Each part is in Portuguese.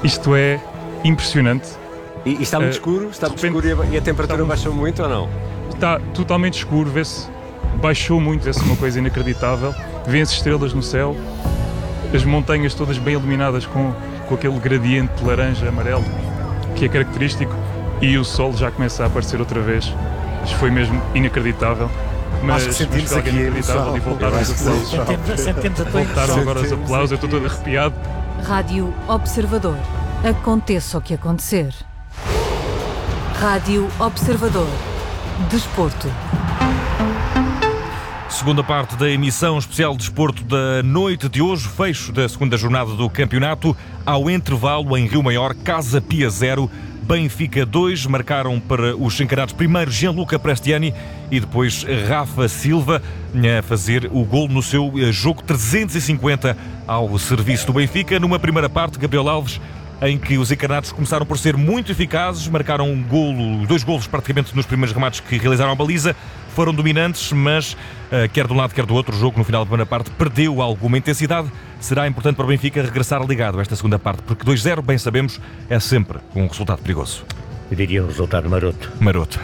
Isto é impressionante. E está muito escuro? Está muito escuro e a temperatura baixou muito ou não? Está totalmente escuro, baixou muito, vê-se uma coisa inacreditável. Vê-se estrelas no céu, as montanhas todas bem iluminadas com aquele gradiente laranja, amarelo, que é característico, e o sol já começa a aparecer outra vez. Isto foi mesmo inacreditável. Mas sentimos foi aqui inacreditável e voltaram os aplausos. Voltaram agora os aplausos, eu estou todo arrepiado. Rádio Observador. Aconteça o que acontecer. Rádio Observador. Desporto. Segunda parte da emissão especial de desporto da noite de hoje, fecho da segunda jornada do campeonato. Ao intervalo, em Rio Maior, Casa Pia 0, Benfica 2, marcaram para os encarados primeiro Gianluca Prestiani e depois Rafa Silva a fazer o gol no seu jogo 350 ao serviço do Benfica. Numa primeira parte, Gabriel Alves, em que os encarnados começaram por ser muito eficazes, marcaram dois golos praticamente nos primeiros remates que realizaram a baliza, foram dominantes, mas quer de um lado quer do outro, o jogo no final da primeira parte perdeu alguma intensidade. Será importante para o Benfica regressar ligado a esta segunda parte, porque 2-0, bem sabemos, é sempre um resultado perigoso. Eu diria um resultado maroto. Maroto.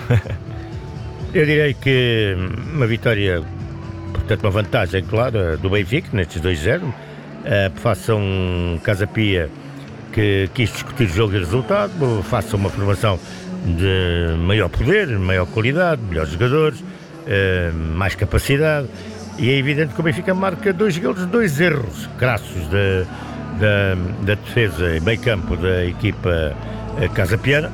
Eu direi que uma vitória, portanto uma vantagem clara do Benfica, nestes 2-0, faça um Casa Pia que quis discutir jogo e resultado, faça uma formação de maior poder, maior qualidade, melhores jogadores, mais capacidade, e é evidente que o Benfica marca dois erros crassos da defesa e meio campo da equipa casapiana,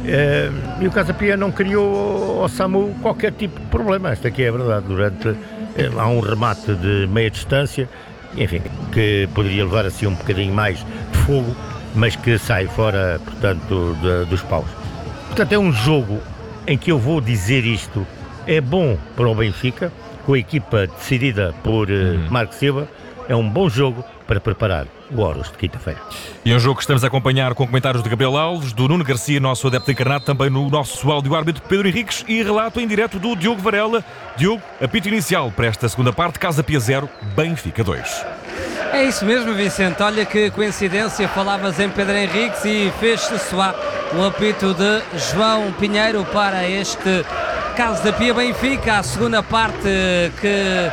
e o Casa Pia não criou ao SAMU qualquer tipo de problema. Esta aqui é a verdade. Há um remate de meia distância, enfim, que poderia levar assim um bocadinho mais de fogo, mas que sai fora, portanto, dos paus. Portanto, é um jogo em que eu vou dizer isto, é bom para o Benfica, com a equipa decidida por Marco Silva, é um bom jogo para preparar o Horus de quinta-feira. E é um jogo que estamos a acompanhar com comentários de Gabriel Alves, do Nuno Garcia, nosso adepto encarnado, também no nosso áudio-árbitro Pedro Henriques, e relato em direto do Diogo Varela. Diogo, apito inicial para esta segunda parte, Casa Pia 0, Benfica 2. É isso mesmo, Vicente. Olha que coincidência, falavas em Pedro Henriques e fez-se soar o apito de João Pinheiro para este Casa Pia Benfica, a segunda parte que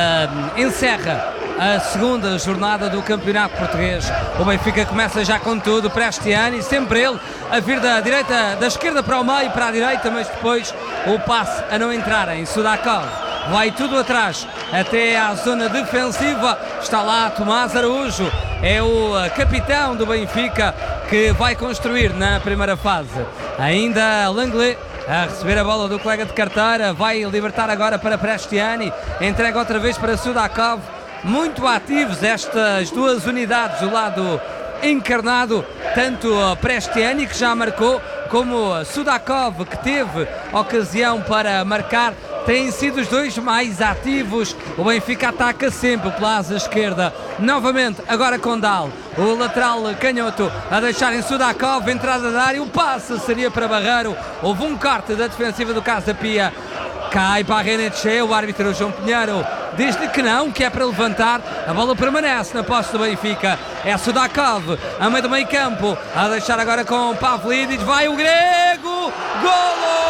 encerra a segunda jornada do Campeonato Português. O Benfica começa já com tudo, Prestiani, sempre ele a vir da direita, da esquerda para o meio, para a direita, mas depois o passe a não entrar em Sudakov. Vai tudo atrás, até à zona defensiva, está lá Tomás Araújo, é o capitão do Benfica que vai construir na primeira fase. Ainda Langlais a receber a bola do colega de carteira, vai libertar agora para Prestiani, entrega outra vez para Sudakov. Muito ativos estas duas unidades do lado encarnado, tanto Prestiani, que já marcou, como Sudakov, que teve ocasião para marcar. Têm sido os dois mais ativos. O Benfica ataca sempre pela asa esquerda. Novamente, agora com Dal, o lateral canhoto a deixar em Sudakov, entrada da área, o passe seria para Barreiro. Houve um corte da defensiva do Casa Pia. Cai para a Renetche, o árbitro João Pinheiro diz-lhe que não, que é para levantar. A bola permanece na posse do Benfica. É Sudakov, a meio do meio campo, a deixar agora com Pavlidis. Vai o grego! Golo!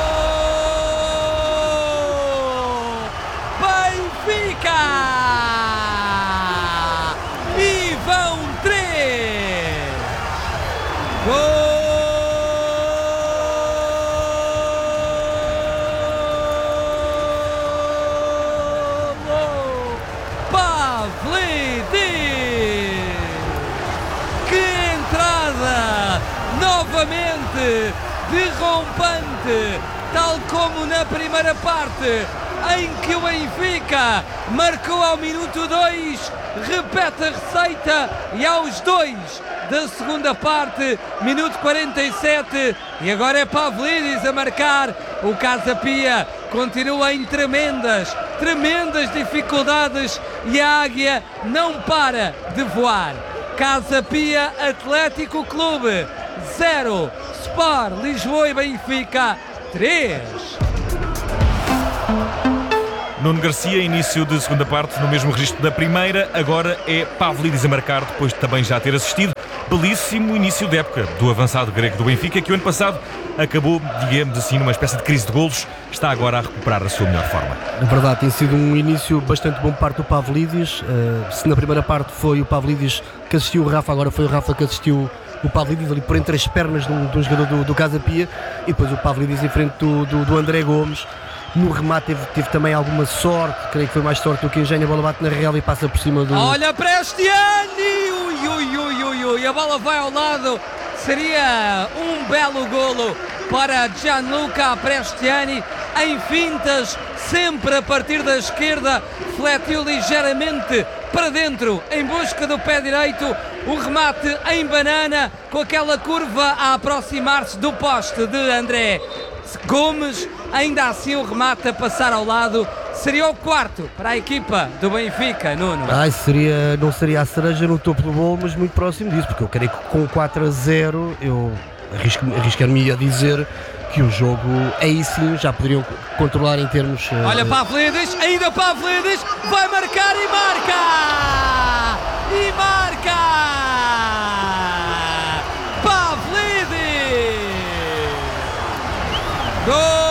Benfica! E vão 3! Gol! Novamente derrompante, tal como na primeira parte, em que o Benfica marcou ao minuto 2, repete a receita e aos 2 da segunda parte, minuto 47, e agora é Pavlidis a marcar. O Casa Pia continua em tremendas dificuldades e a águia não para de voar. Casa Pia Atlético Clube 0, Sport Lisboa e Benfica 3. Nuno Garcia, início de segunda parte, no mesmo registro da primeira. Agora é Pavlidis a marcar, depois de também já ter assistido. belíssimo início de época do avançado grego do Benfica, que o ano passado acabou, digamos assim, numa espécie de crise de golos, está agora a recuperar a sua melhor forma. Na verdade, tem sido um início bastante bom por parte do Pavlidis. Se na primeira parte foi o Pavlidis que assistiu o Rafa, agora foi o Rafa que assistiu o Pavlidis ali por entre as pernas de um jogador do Casa Pia, e depois o Pavlidis em frente do André Gomes. No remate teve também alguma sorte, creio que foi mais sorte do que engenho. A bola bate na relva e passa por cima do... Olha Prestiani! Ui, a bola vai ao lado. Seria um belo golo para Gianluca Prestiani, em fintas, sempre a partir da esquerda, fletiu ligeiramente para dentro em busca do pé direito, o remate em banana, com aquela curva a aproximar-se do poste de André Gomes. Ainda assim o remate a passar ao lado. Seria o quarto para a equipa do Benfica, Nuno. Não seria a cereja no topo do bolo, mas muito próximo disso, porque eu creio que com 4-0 eu arriscar-me a dizer que o jogo aí sim já poderiam controlar em termos... Olha Pavlidis, ainda Pavlidis, vai marcar e marca! E marca! Pavlidis! Gol!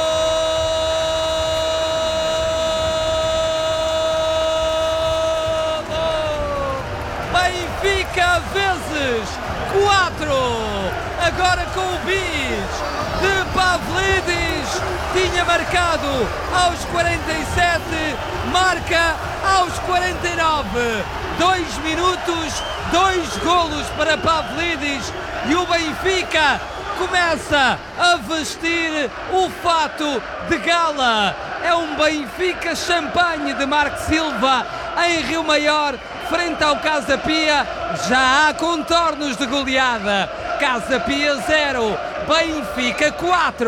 Benfica vezes 4, agora com o bis de Pavlidis, tinha marcado aos 47, marca aos 49, 2 minutos, 2 golos para Pavlidis, e o Benfica começa a vestir o fato de gala. É um Benfica champanhe de Marco Silva em Rio Maior, frente ao Casa Pia. Já há contornos de goleada. Casa Pia 0, Benfica 4.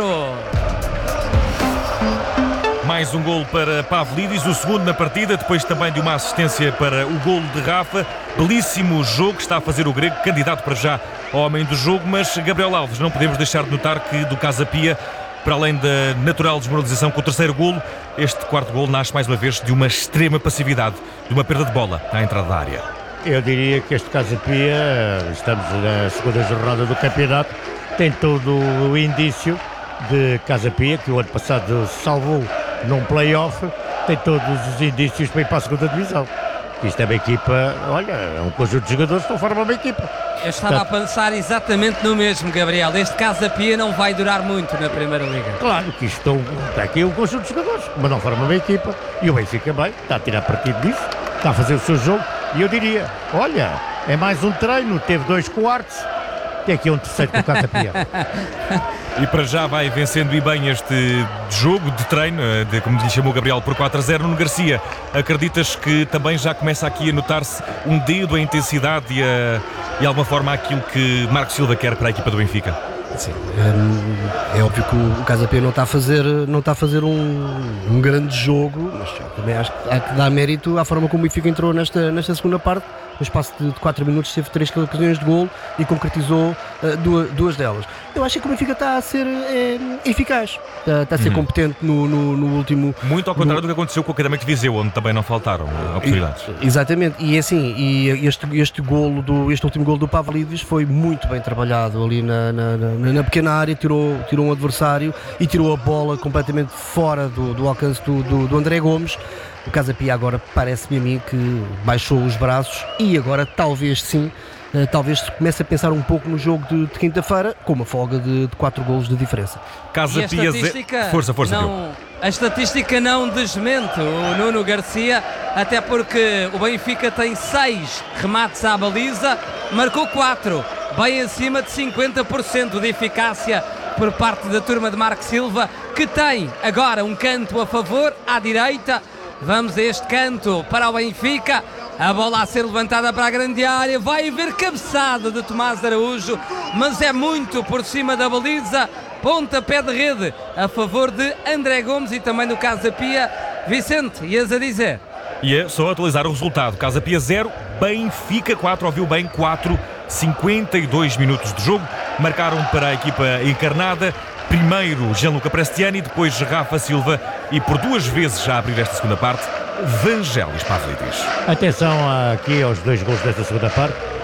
Mais um golo para Pavlidis, o segundo na partida, depois também de uma assistência para o golo de Rafa. Belíssimo jogo que está a fazer o grego, candidato para já ao homem do jogo, mas Gabriel Alves, não podemos deixar de notar que do Casa Pia, para além da natural desmoralização com o terceiro golo, este quarto golo nasce mais uma vez de uma extrema passividade, de uma perda de bola à entrada da área. Eu diria que este Casa Pia, estamos na segunda jornada do campeonato, tem todo o indício de Casa Pia, que o ano passado salvou num play-off, tem todos os indícios para ir para a segunda divisão. Isto é uma equipa, olha, é um conjunto de jogadores que estão a formar uma equipa. Eu estava a pensar exatamente no mesmo, Gabriel. Este Casa Pia não vai durar muito na Primeira Liga. Claro que isto está aqui um conjunto de jogadores, mas não forma uma equipa. E o Benfica bem, está a tirar partido disso, está a fazer o seu jogo. E eu diria, olha, é mais um treino, teve 2 quartos, tem aqui um terceiro com o Casa Pia. E para já vai vencendo e bem este jogo de treino, como lhe chamou Gabriel, por 4-0. Nuno Garcia, acreditas que também já começa aqui a notar-se um dedo a intensidade e de alguma forma aquilo que Marco Silva quer para a equipa do Benfica? Sim, é óbvio que o Casa Pia não está a fazer um grande jogo, mas também acho que há que dar mérito à forma como o Benfica entrou nesta segunda parte. No espaço de 4 minutos teve 3 ocasiões de golo e concretizou duas delas. Eu acho que o Benfica está a ser eficaz, está a ser competente no último... Muito ao contrário do que aconteceu com o Académico de Viseu, onde também não faltaram oportunidades. Exatamente, e assim, este último golo do Pavlidis foi muito bem trabalhado ali na pequena área, tirou um adversário e tirou a bola completamente fora do alcance do André Gomes. O Casa Pia agora parece-me a mim que baixou os braços e agora talvez sim, talvez comece a pensar um pouco no jogo de quinta-feira, com uma folga de 4 golos de diferença. Casa Pia... Força, a estatística não desmente o Nuno Garcia, até porque o Benfica tem 6 remates à baliza, marcou 4, bem acima de 50% de eficácia por parte da turma de Marco Silva, que tem agora um canto a favor, à direita. Vamos a este canto para o Benfica, a bola a ser levantada para a grande área, vai haver cabeçada de Tomás Araújo, mas é muito por cima da baliza, pontapé de rede a favor de André Gomes e também do Casa Pia. Vicente, ias a dizer? E é só atualizar o resultado, Casa Pia 0, Benfica 4, ouviu bem, 4, 52 minutos de jogo, marcaram para a equipa encarnada. Primeiro Gianluca Prestiani, depois Rafa Silva e por 2 vezes já a abrir esta segunda parte, Vangelis Pavlidis. Atenção aqui aos 2 gols desta segunda parte.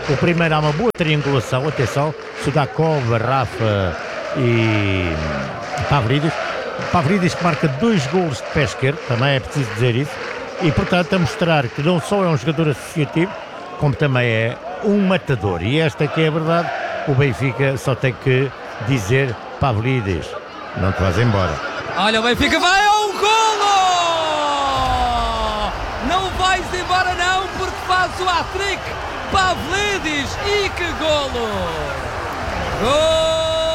O primeiro há uma boa triangulação, atenção, Sudakov, Rafa e Pavlidis. Pavlidis que marca 2 golos de pé esquerdo, também é preciso dizer isso, e portanto a mostrar que não só é um jogador associativo, como também é um matador. E esta que é a verdade, o Benfica só tem que dizer: Pavlidis, não te vais embora. Olha, o Benfica vai ao golo! Não vais embora não, porque faz o hat-trick Pavlidis, e que golo! Golo!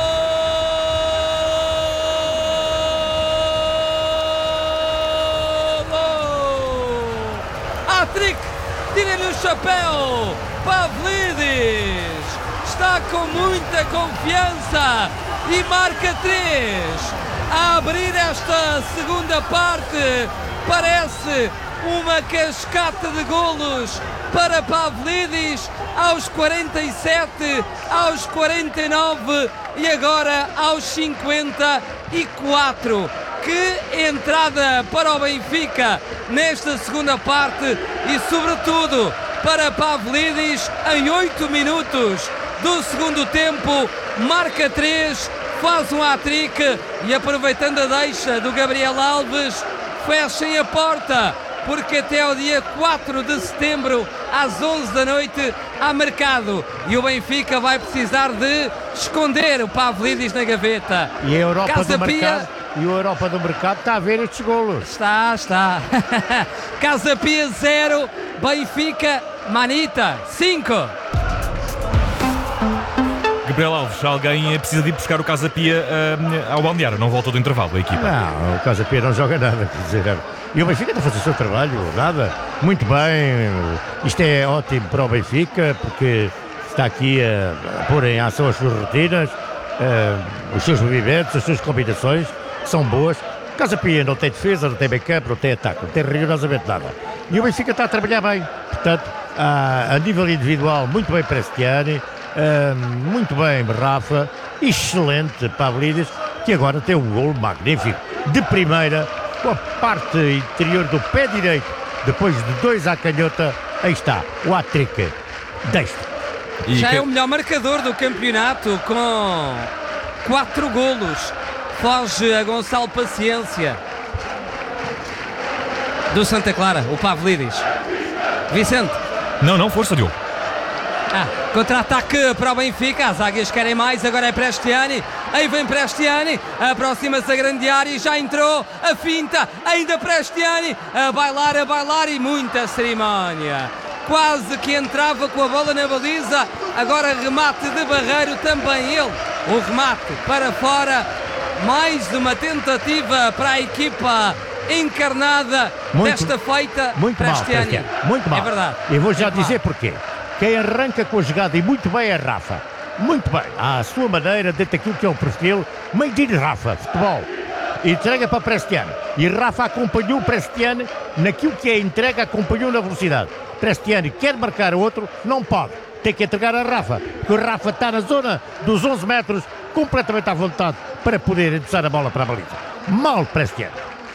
Hat-trick! Tira-lhe o chapéu! Pavlidis está com muita confiança e marca 3. A abrir esta segunda parte, parece uma cascata de golos para Pavlidis aos 47, aos 49 e agora aos 54. Que entrada para o Benfica nesta segunda parte e sobretudo para Pavlidis em 8 minutos do segundo tempo, marca 3, faz um hat-trick e aproveitando a deixa do Gabriel Alves, fechem a porta, porque até ao dia 4 de setembro às 11 da noite há mercado e o Benfica vai precisar de esconder o Pavlidis na gaveta. E a Europa Casa do Pia... mercado, e a Europa do mercado está a ver estes golos. Está. Casa Pia 0, Benfica Manita 5. Gabriel Alves, alguém precisa de ir buscar o Casa Pia ao balneário, não volta do intervalo a equipa. Não, o Casa Pia não joga nada, quer dizer, e o Benfica está a fazer o seu trabalho, nada, muito bem, isto é ótimo para o Benfica, porque está aqui a pôr em ação as suas rotinas, os seus movimentos, as suas combinações, são boas. O Casa Pia não tem defesa, não tem meio-campo, não tem ataque, não tem rigorosamente nada. E o Benfica está a trabalhar bem, portanto, a nível individual, muito bem Prestiani, muito bem Rafa, excelente Pavlidis, que agora tem um golo magnífico de primeira, com a parte interior do pé direito, depois de 2 à canhota. Aí está, o hat-trick deste. Já é o melhor marcador do campeonato, com 4 golos. Foge a Gonçalo Paciência do Santa Clara, o Pavlidis. Vicente. Não, força, Diogo. Contra-ataque para o Benfica, as águias querem mais, agora é Prestiani, aí vem Prestiani, aproxima-se a grande área e já entrou, a finta, ainda Prestiani, a bailar e muita cerimónia. Quase que entrava com a bola na baliza, agora remate de Barreiro, também ele, o remate para fora, mais uma tentativa para a equipa encarnada desta feita. Muito Prestiani. mal, muito mal. É verdade. Eu vou já dizer porquê. Quem arranca com a jogada e muito bem é Rafa. Muito bem, à sua maneira, dentro daquilo que é o perfil, made in Rafa, futebol. Entrega para Prestiani. E Rafa acompanhou o Prestiani naquilo que é a entrega, acompanhou na velocidade. Prestiani quer marcar outro, não pode. Tem que entregar a Rafa, porque o Rafa está na zona dos 11 metros, completamente à vontade, para poder endossar a bola para a baliza. Mal Prestiani.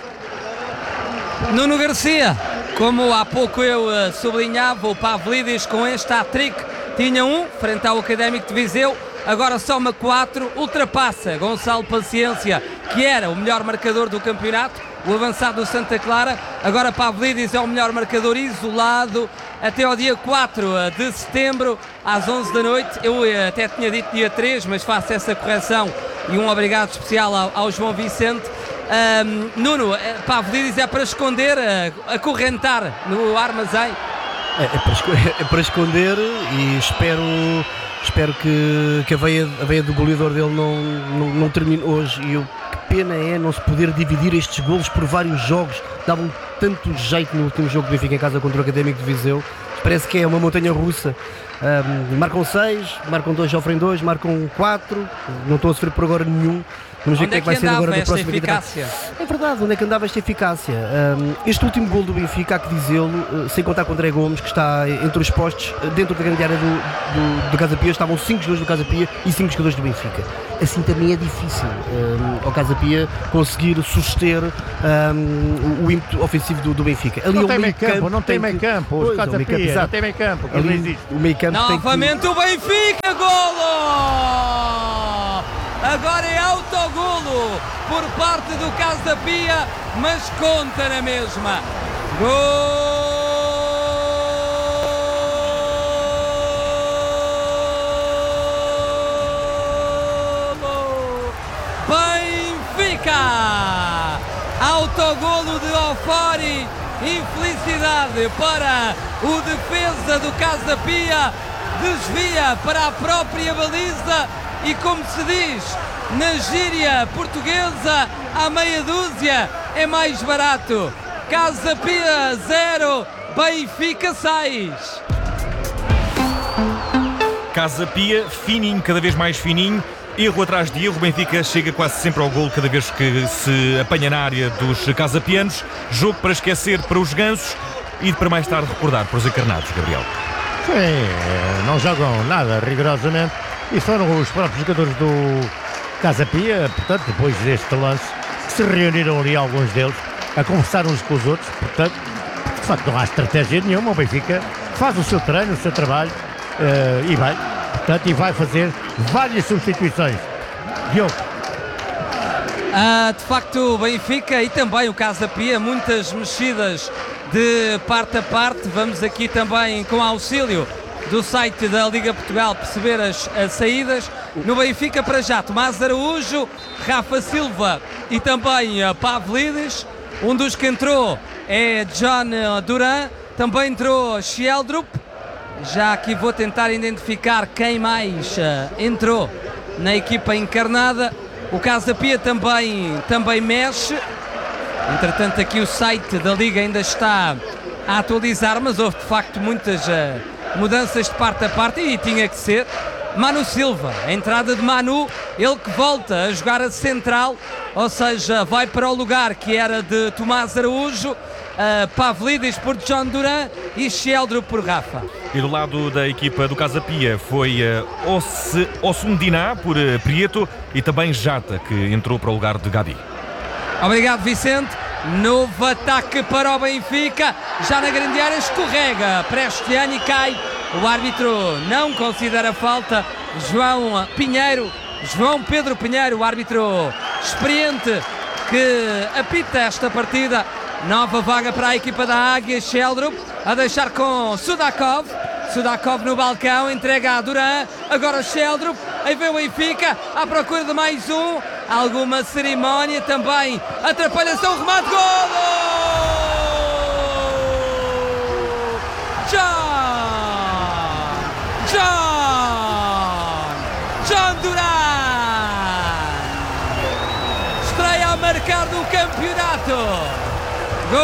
Nuno Garcia, como há pouco eu sublinhava, o Pavlidis com este hat-trick tinha um frente ao Académico de Viseu, agora soma 4, ultrapassa Gonçalo Paciência, que era o melhor marcador do campeonato, o avançado do Santa Clara. Agora Pavlidis é o melhor marcador isolado até ao dia 4 de setembro às 11 da noite. Eu até tinha dito dia 3, mas faço essa correção e um obrigado especial ao João Vicente. Nuno, Pavlidis é para esconder, acorrentar no armazém? É para esconder, e espero que a veia do goleador dele não termine hoje. E que pena é não se poder dividir estes golos por vários jogos. Davam tanto jeito no último jogo do Benfica em casa contra o Académico de Viseu. Parece que é uma montanha russa. Marcam 6, marcam 2, sofrem 2, marcam 4. Não estão a sofrer por agora nenhum. Vamos ver o que é que vai ser agora na próxima eficácia. É verdade, onde é que andava esta eficácia? Este último gol do Benfica, há que dizê-lo, sem contar com o André Gomes, que está entre os postos, dentro da grande área do Casa Pia, estavam 5 jogadores do Casa Pia e 5 jogadores do Benfica. Assim também é difícil ao Casa Pia conseguir suster o ímpeto ofensivo do Benfica. Ali não tem meio campo, não tem meio campo, os Casa Pia, não tem meio campo. O meio campo sempre tem que... Novamente o Benfica, golo! Agora é autogolo por parte do Casa Pia, mas conta na mesma. Golo! Benfica! Autogolo de Ofori. Infelicidade para o defesa do Casa Pia, desvia para a própria baliza e, como se diz na gíria portuguesa, a meia dúzia é mais barato. Casa Pia 0, Benfica 6. Casa Pia, fininho, cada vez mais fininho. Erro atrás de erro, o Benfica chega quase sempre ao golo cada vez que se apanha na área dos casapianos. Jogo para esquecer para os gansos e para mais tarde recordar para os encarnados, Gabriel. Sim, não jogam nada rigorosamente e foram os próprios jogadores do Casa Pia, portanto, depois deste lance, que se reuniram ali alguns deles a conversar uns com os outros, portanto, de facto não há estratégia nenhuma. O Benfica faz o seu treino, o seu trabalho e vai. Portanto, e vai fazer várias substituições. Diogo. De facto, o Benfica e também o Casa Pia, muitas mexidas de parte a parte. Vamos aqui também, com auxílio do site da Liga Portugal, perceber as saídas. No Benfica, para já, Tomás Araújo, Rafa Silva e também Pavlidis. Um dos que entrou é John Duran. Também entrou Sheldrup. Já aqui vou tentar identificar quem mais entrou na equipa encarnada. O Casa Pia também mexe. Entretanto, aqui o site da Liga ainda está a atualizar, mas houve de facto muitas mudanças de parte a parte e tinha que ser. Manu Silva, a entrada de Manu, ele que volta a jogar a central, ou seja, vai para o lugar que era de Tomás Araújo. Pavlidis por John Duran e Sheldrup por Rafa. E do lado da equipa do Casa Pia foi Ossundiná por Prieto e também Jata, que entrou para o lugar de Gabi. Obrigado, Vicente. Novo ataque para o Benfica, já na grande área, escorrega Prestiani e cai. O árbitro não considera falta. João Pedro Pinheiro, o árbitro experiente que apita esta partida. Nova vaga para a equipa da Águia. Sheldrup a deixar com Sudakov no balcão, entrega a Duran. Agora Sheldrup, aí vem o Benfica à procura de mais um. Alguma cerimónia também, atrapalhação, remate, golo! John Duran estreia a marcar no campeonato. Golo!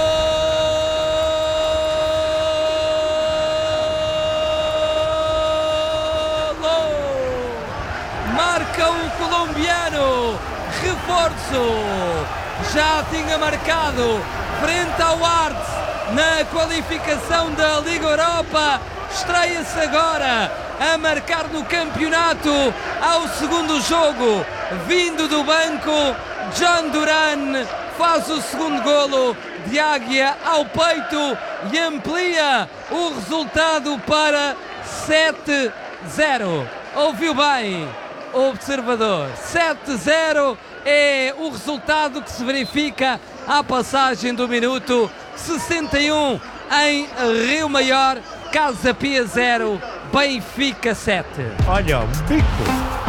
Marca o colombiano, reforço, já tinha marcado frente ao Arts na qualificação da Liga Europa, estreia-se agora a marcar no campeonato ao segundo jogo, vindo do banco. John Duran faz o segundo golo de Águia ao peito e amplia o resultado para 7-0. Ouviu bem, observador? 7-0 é o resultado que se verifica à passagem do minuto 61 em Rio Maior. Casa Pia 0, Benfica 7. Olha, um bico.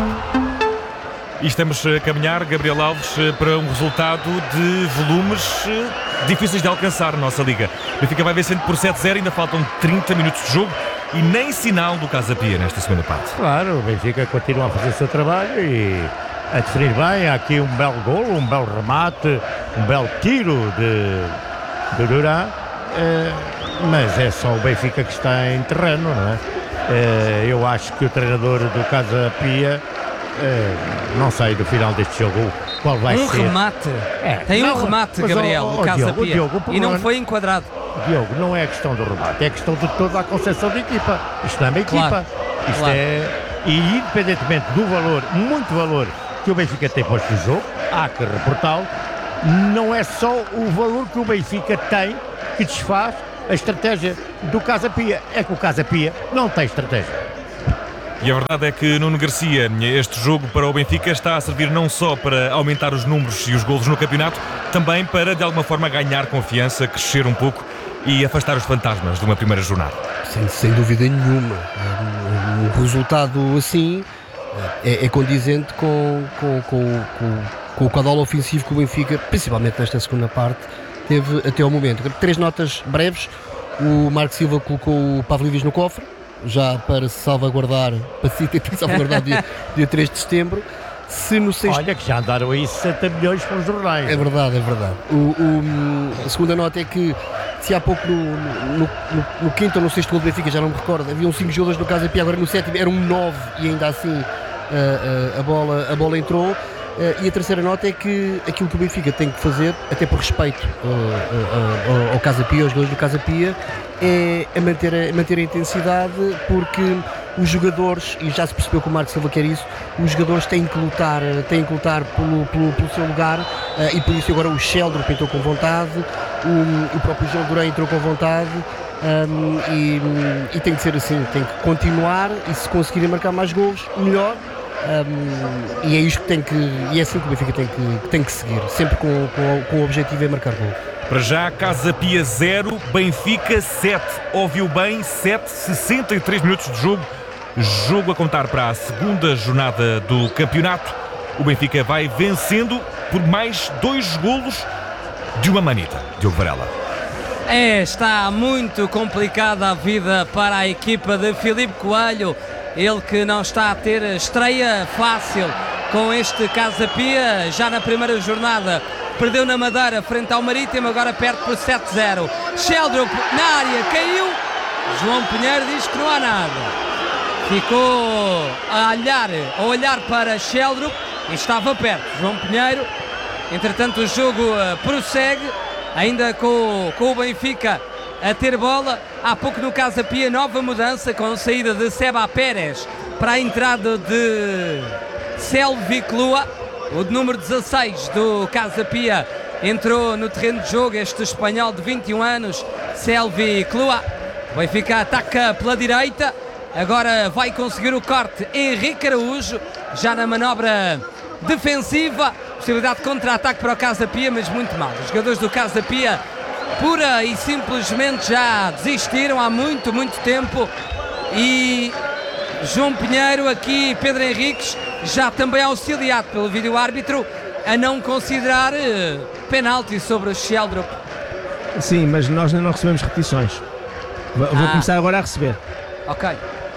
E estamos a caminhar, Gabriel Alves, para um resultado de volumes difíceis de alcançar na nossa Liga. O Benfica vai vencendo por 7-0, ainda faltam 30 minutos de jogo e nem sinal do Casa Pia nesta segunda parte. Claro, o Benfica continua a fazer o seu trabalho e a definir bem. Há aqui um belo golo, um belo remate, um belo tiro de Duran, mas é só o Benfica que está em terreno, não é? Eu acho que o treinador do Casa Pia não sei do final deste jogo qual vai ser. Remate. Tem um remate, Gabriel, o Casa Pia. Diogo, e não foi enquadrado. Diogo, não é a questão do remate, é a questão de toda a concepção da equipa. Isto não é uma equipa. Claro. Isto Claro. E independentemente do valor, muito valor que o Benfica tem posto no jogo, há que reportá-lo, não é só o valor que o Benfica tem que desfaz a estratégia do Casa Pia é que o Casa Pia não tem estratégia. E a verdade é que, Nuno Garcia, este jogo para o Benfica está a servir não só para aumentar os números e os golos no campeonato, também para, de alguma forma, ganhar confiança, crescer um pouco e afastar os fantasmas de uma primeira jornada. Sem dúvida nenhuma. Um resultado assim é condizente com o caudal ofensivo que o Benfica, principalmente nesta segunda parte, teve até ao momento. 3 notas breves. O Marco Silva colocou o Pavlidis no cofre, já para se salvaguardar, para se tentar salvaguardar dia 3 de setembro. Se no sexto... Olha que já andaram aí 60 milhões para os jornais. É verdade. A segunda nota é que se há pouco no quinto ou no sexto gol do Benfica, já não me recordo, haviam 5 jogadores no Casa Pia, agora no sétimo eram 9 e ainda assim a bola entrou. E a terceira nota é que aquilo que o Benfica tem que fazer, até por respeito ao Casa Pia, aos jogadores do Casa Pia, é manter a intensidade, porque os jogadores, e já se percebeu que o Marco Silva quer isso, os jogadores têm que lutar pelo seu lugar, e por isso agora o Sheldrup entrou com vontade, o próprio João Durão entrou com vontade, e tem que ser assim, tem que continuar, e se conseguirem marcar mais golos, melhor. E é isto e é assim que o Benfica tem que seguir, sempre com o objetivo de marcar gol. Para já, Casa Pia 0, Benfica 7. Ouviu bem, 7, 63 minutos de jogo. Jogo a contar para a segunda jornada do campeonato. O Benfica vai vencendo por mais 2 golos de uma manita. Diogo Varela. Está muito complicada a vida para a equipa de Filipe Coelho. Ele que não está a ter estreia fácil com este Casa Pia. Já na primeira jornada perdeu na Madeira frente ao Marítimo, agora perde por 7-0. Sheldrup na área, caiu. João Pinheiro diz que não há nada. Ficou a olhar para Sheldrup e estava perto. João Pinheiro. Entretanto, o jogo prossegue, ainda com o Benfica a ter bola. Há pouco no Casa Pia, nova mudança com a saída de Seba Pérez para a entrada de Selvi Klua. O de número 16 do Casa Pia entrou no terreno de jogo, este espanhol de 21 anos, Selvi Klua. O Benfica ataca pela direita, agora vai conseguir o corte Henrique Araújo, já na manobra defensiva, possibilidade de contra-ataque para o Casa Pia, mas muito mal. Os jogadores do Casa Pia pura e simplesmente já desistiram há muito tempo, e João Pinheiro aqui, Pedro Henriques, já também auxiliado pelo vídeo-árbitro a não considerar penalti sobre o Sheldrup. Sim, mas nós ainda não recebemos repetições. Vou começar agora a receber. Ok.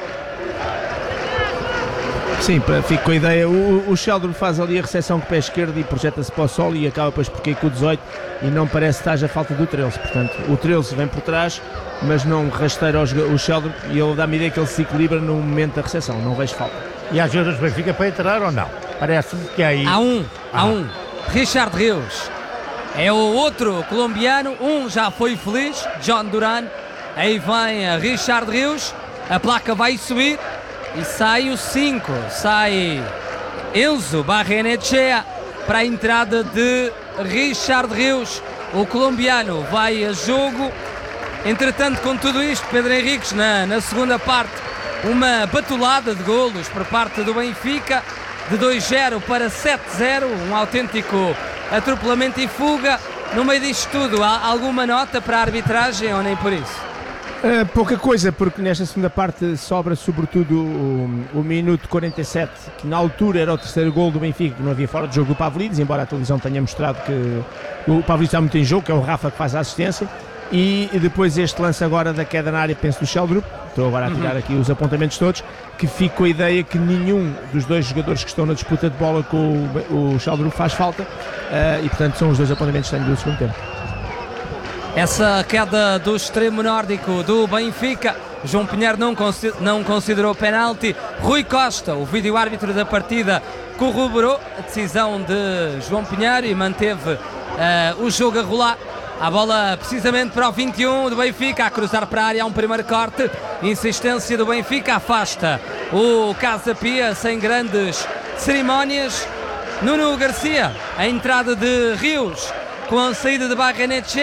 Sim, fico com a ideia, o Sheldrup faz ali a recepção com o pé esquerdo e projeta-se para o solo e acaba depois por cair com o 18 e não parece que haja falta do Trelso. Portanto, o Trelso vem por trás, mas não rasteira o Sheldrup, e ele dá-me a ideia que ele se equilibra no momento da recepção, não vejo falta. E há jogadores do Benfica para entrar ou não? Parece-me que aí... Há um. Richard Rios. É o outro colombiano, já foi feliz, John Duran. Aí vem Richard Rios, a placa vai subir. E sai o 5, sai Enzo Barrenechea para a entrada de Richard Rios. O colombiano vai a jogo. Entretanto, com tudo isto, Pedro Henriques na segunda parte, uma batulada de golos por parte do Benfica, de 2-0 para 7-0, um autêntico atropelamento e fuga. No meio disto tudo, há alguma nota para a arbitragem ou nem por isso? Pouca coisa, porque nesta segunda parte sobra sobretudo o minuto 47, que na altura era o terceiro gol do Benfica, que não havia fora de jogo do Pavlidis, embora a televisão tenha mostrado que o Pavlidis está muito em jogo, que é o Rafa que faz a assistência, e depois este lance agora da queda na área, penso do Sheldrup, estou agora a tirar aqui os apontamentos todos, que fico com a ideia que nenhum dos dois jogadores que estão na disputa de bola com o Sheldrup faz falta, e portanto são os dois apontamentos que tenho do segundo tempo. Essa queda do extremo nórdico do Benfica, João Pinheiro não considerou penalti. Rui Costa, o vídeo-árbitro da partida, corroborou a decisão de João Pinheiro e manteve o jogo a rolar. A bola precisamente para o 21 do Benfica, a cruzar para a área, há um primeiro corte, insistência do Benfica, afasta o Casa Pia sem grandes cerimónias. Nuno Garcia, a entrada de Rios com a saída de Barrenechea,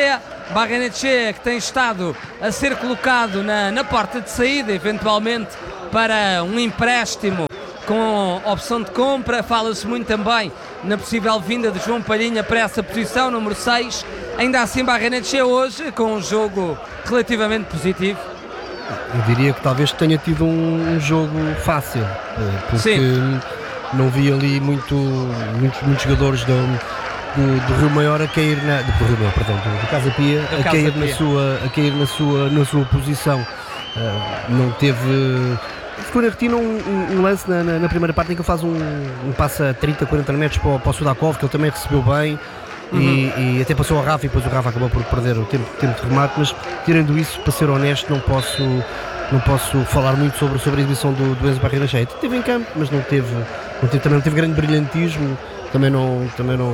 Barrenetxea, que tem estado a ser colocado na porta de saída, eventualmente para um empréstimo com opção de compra. Fala-se muito também na possível vinda de João Palhinha para essa posição, número 6. Ainda assim, Barrenetxea hoje com um jogo relativamente positivo. Eu diria que talvez tenha tido um jogo fácil, porque não vi ali muitos jogadores do Rio Maior a cair do Casa Pia a cair na sua posição. Não teve. Ficou na retina um lance na primeira parte em que ele faz um passe a 30, 40 metros para o Sudakov, que ele também recebeu bem. E até passou ao Rafa, e depois o Rafa acabou por perder o tempo de remate. Mas tirando isso, para ser honesto, não posso falar muito sobre a exibição do Enzo Barrenetxea. Esteve em campo, mas também não teve grande brilhantismo, também não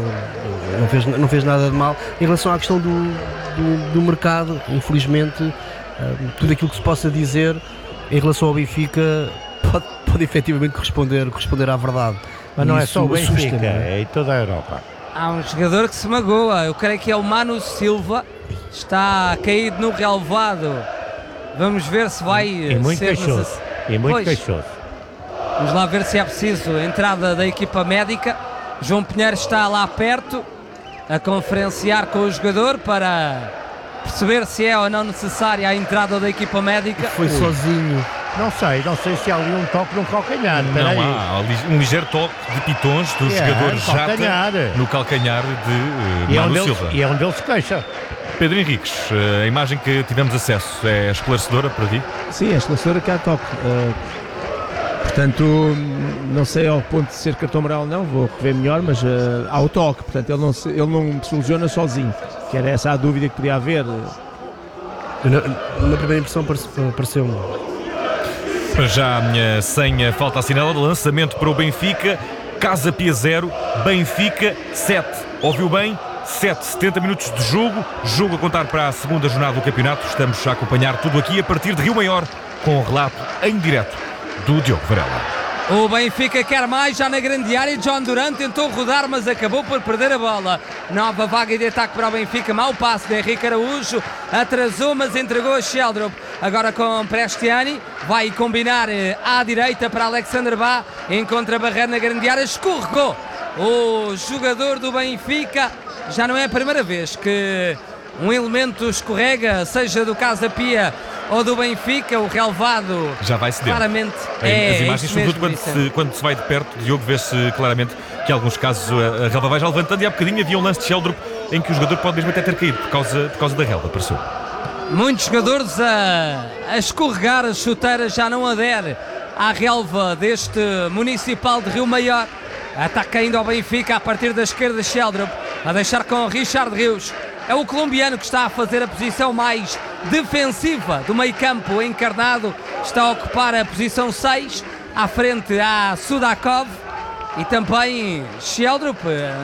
fez nada de mal. Em relação à questão do mercado, infelizmente, tudo aquilo que se possa dizer em relação ao Benfica pode efetivamente corresponder à verdade. Mas não é só o Benfica, é em toda a Europa. Há um jogador que se magoa, eu creio que é o Manu Silva, está caído no relvado. Vamos ver se vai ser queixoso. Vamos lá ver se é preciso a entrada da equipa médica. João Pinheiro está lá perto a conferenciar com o jogador para perceber se é ou não necessária a entrada da equipa médica. Foi sozinho. Não sei se há ali um toque no calcanhar. Não, há um ligeiro toque de pitons do jogador Jata no calcanhar de Manu Silva. E é onde ele se queixa. Pedro Henriques, a imagem que tivemos acesso é esclarecedora para ti? Sim, é esclarecedora que há toque. Portanto, não sei ao ponto de ser cartão amarelo ou não, vou ver melhor, mas há o toque. Portanto, ele não se lesiona sozinho. Que era essa a dúvida que podia haver. Na primeira impressão pareceu-me. Já sem falta assinalada, lançamento para o Benfica. Casa Pia 0, Benfica 7. Ouviu bem? 70 minutos de jogo a contar para a segunda jornada do campeonato. Estamos a acompanhar tudo aqui a partir de Rio Maior, com o relato em direto do Diogo Varela. O Benfica quer mais, já na grande área. John Duran tentou rodar, mas acabou por perder a bola. Nova vaga de ataque para o Benfica. Mau passe de Henrique Araújo. Atrasou, mas entregou a Sheldrop. Agora com Prestiani. Vai combinar à direita para Alexander Bá. Encontra Barreira na grande área. Escorregou o jogador do Benfica. Já não é a primeira vez que um elemento escorrega, seja do Casa Pia ou do Benfica. O relevado já vai ceder. Claramente as imagens, sobretudo quando se vai de perto, Diogo, vê-se claramente que em alguns casos a relva vai já levantando, e há bocadinho havia um lance de Sheldrop em que o jogador pode mesmo até ter caído por causa da relva, pareceu. Muitos jogadores a escorregar, as chuteiras já não adere à relva deste Municipal de Rio Maior. Ataca ainda ao Benfica a partir da esquerda, Sheldrop a deixar com Richard Rios. É o colombiano que está a fazer a posição mais defensiva do meio campo, encarnado. Está a ocupar a posição 6, à frente há Sudakov e também Sheldrop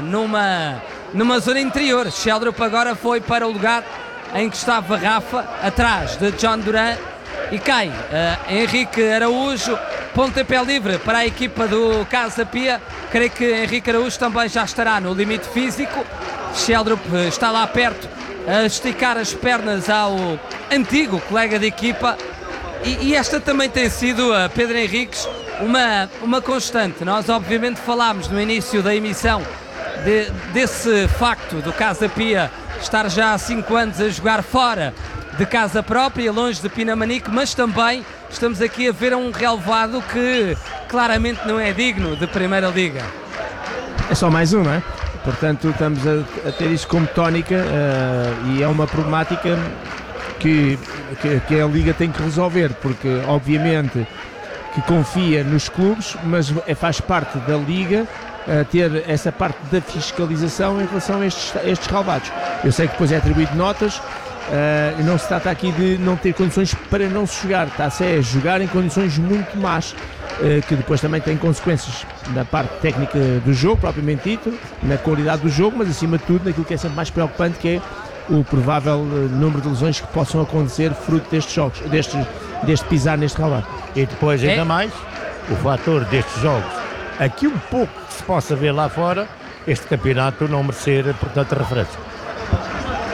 numa zona interior. Sheldrop agora foi para o lugar em que estava Rafa, atrás de John Duran, e cai Henrique Araújo. Pontapé livre para a equipa do Casa Pia. Creio que Henrique Araújo também já estará no limite físico. Sheldrop está lá perto a esticar as pernas ao antigo colega de equipa, e esta também tem sido, Pedro Henriques, uma constante. Nós obviamente falámos no início da emissão desse facto do Casa Pia estar já há 5 anos a jogar fora de casa própria, longe de Pinamanique, mas também estamos aqui a ver um relevado que claramente não é digno de Primeira Liga. É só mais um, não é? Portanto, estamos a ter isto como tónica, e é uma problemática que a Liga tem que resolver, porque obviamente que confia nos clubes, mas faz parte da Liga ter essa parte da fiscalização em relação a estes relevados. Eu sei que depois é atribuído notas. Não se trata aqui de não ter condições para não se jogar, está-se a jogar em condições muito más, que depois também tem consequências na parte técnica do jogo, propriamente dito, na qualidade do jogo, mas acima de tudo naquilo que é sempre mais preocupante, que é o provável número de lesões que possam acontecer fruto destes jogos, deste pisar neste relvado. E depois ainda mais o fator destes jogos, aqui um pouco que se possa ver lá fora, este campeonato não merecer, portanto, referência.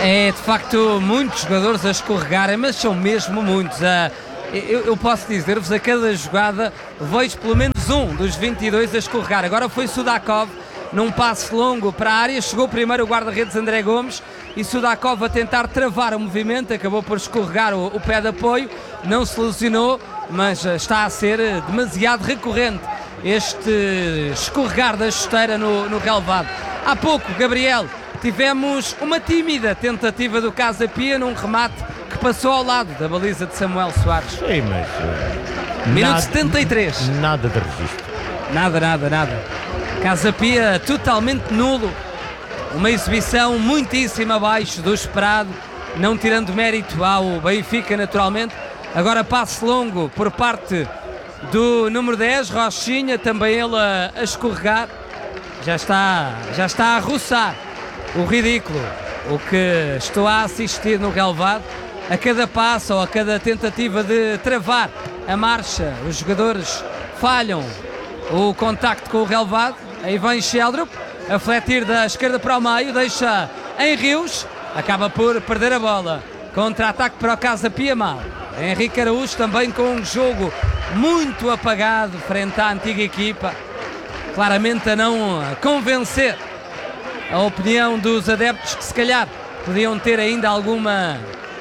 É de facto muitos jogadores a escorregarem, mas são mesmo muitos. Eu posso dizer-vos, a cada jogada vejo pelo menos um dos 22 a escorregar. Agora foi Sudakov num passe longo para a área, chegou primeiro o guarda-redes André Gomes e Sudakov a tentar travar o movimento, acabou por escorregar o pé de apoio, não se lesionou, mas está a ser demasiado recorrente este escorregar da chuteira no relevado. Há pouco, Gabriel, tivemos uma tímida tentativa do Casa Pia num remate que passou ao lado da baliza de Samuel Soares. Sim, mas... Minuto 73. Nada de registro. Nada. Casa Pia totalmente nulo. Uma exibição muitíssimo abaixo do esperado, não tirando mérito ao Benfica, naturalmente. Agora passe longo por parte do número 10, Rochinha, também ele a escorregar. Já está a roçar o ridículo, o que estou a assistir no relevado. A cada passo ou a cada tentativa de travar a marcha, os jogadores falham o contacto com o relevado. Aí vem Sheldrup a fletir da esquerda para o meio, deixa em Rios, acaba por perder a bola. Contra-ataque para o Casa Pia, mal. Henrique Araújo também com um jogo muito apagado frente à antiga equipa, claramente a não convencer a opinião dos adeptos, que se calhar podiam ter ainda alguma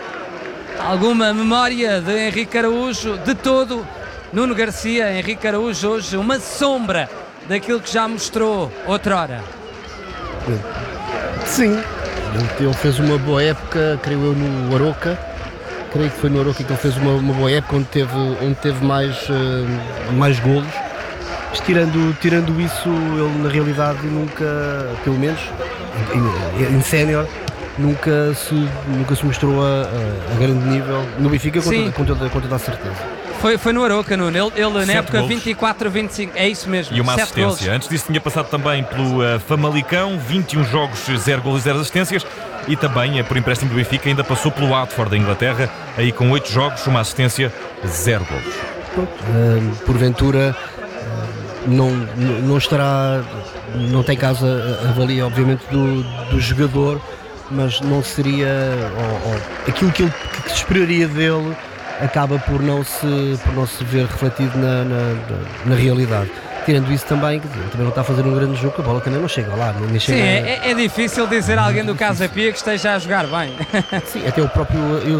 memória de Henrique Araújo. De todo, Nuno Garcia, Henrique Araújo hoje uma sombra daquilo que já mostrou outrora. Sim, ele fez uma boa época, creio eu, no Aroca. Creio que foi no Aroca que ele fez uma boa época, onde teve mais golos. Mas tirando isso, ele na realidade nunca, pelo menos em sénior, nunca se mostrou a grande nível no Benfica, com toda a certeza. Foi no Aroca, Nuno. Ele na época golos. 24-25, é isso mesmo. E uma 7 assistência. golos. Antes disso tinha passado também pelo Famalicão, 21 jogos, 0 golos e 0 assistências. E também, por empréstimo do Benfica, ainda passou pelo Watford da Inglaterra, aí com 8 jogos, uma assistência, 0 golos. Porventura não estará, não tem caso a avalia obviamente do jogador, mas não seria aquilo que se esperaria dele, acaba por não se ver refletido na realidade. Tirando isso também, ele também não está a fazer um grande jogo, a bola também não chega lá. Nem chega. Sim, é difícil dizer a alguém do Casa Pia que esteja a jogar bem. Sim, até o próprio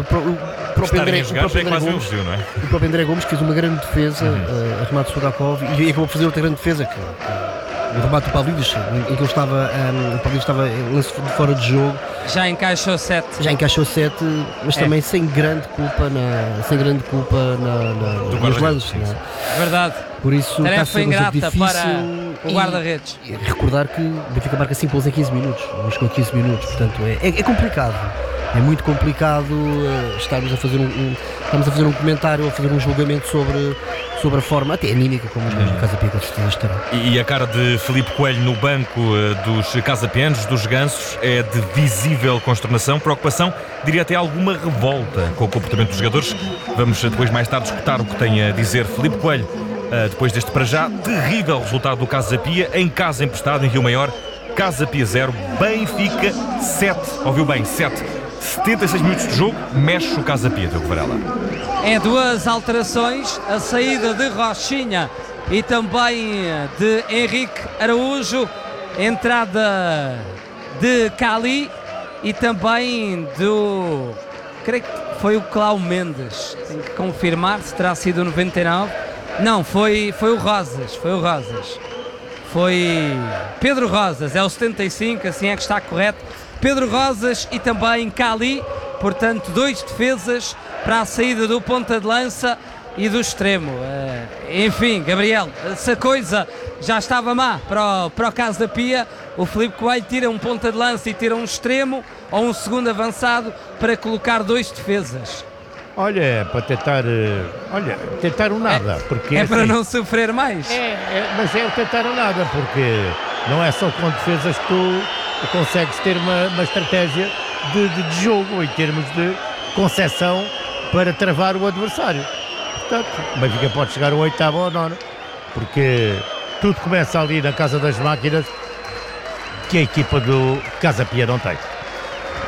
André Gomes fez uma grande defesa, a remate de Sudakov, e acabou por fazer outra grande defesa, o remate do Pavlidis, em que ele estava em lance de fora de jogo. Já encaixou 7, mas também sem grande culpa nos lances. Verdade. Por isso tarefa está a ser ingrata difícil para o guarda-redes. E recordar que o Benfica marca 5 gols em 15 minutos, mas com 15 minutos, portanto é complicado. É muito complicado estarmos a fazer um comentário, a fazer um julgamento sobre a forma, até anímica, como os gajos do Casa Pia com certeza estarão. E a cara de Filipe Coelho no banco dos casapianos, dos gansos, é de visível consternação, preocupação, diria até alguma revolta com o comportamento dos jogadores. Vamos depois, mais tarde, escutar o que tem a dizer Filipe Coelho depois deste, para já, terrível resultado do Casa Pia, em casa emprestado em Rio Maior. Casa Pia 0, Benfica 7, ouviu bem, 7. 76 minutos de jogo, mexe o Casa Pia, Diogo Varela. É 2 alterações, a saída de Rochinha e também de Henrique Araújo, entrada de Cali e também creio que foi o Cláudio Mendes, tenho que confirmar se terá sido o 99. Não, foi o Rosas, foi Pedro Rosas, é o 75, assim é que está correto. Pedro Rosas e também Cali, portanto 2 defesas para a saída do ponta de lança e do extremo. Enfim, Gabriel, se a coisa já estava má para o Casa Pia, o Filipe Coelho tira um ponta de lança e tira um extremo ou um segundo avançado para colocar 2 defesas. Olha, para tentar o nada. Porque é para não sofrer mais. Mas é o tentar o nada, porque não é só com defesas que tu consegues ter uma estratégia de jogo, em termos de concepção para travar o adversário. Portanto, o Benfica pode chegar ao 8º ou 9º, porque tudo começa ali na Casa das Máquinas, que a equipa do Casa Pia não tem.